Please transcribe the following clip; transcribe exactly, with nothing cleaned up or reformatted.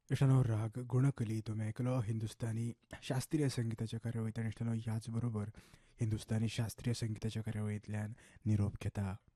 इश्टानो राग गुणकली तुम्ही ऐकलो हिंदुस्थानी शास्त्रीय संगीताच्या कार्यावळींतल्यान इश्टानो ह्याच बरोबर हिंदुस्थानी शास्त्रीय संगीताच्या कार्यावळींतल्यान निरोप घेता.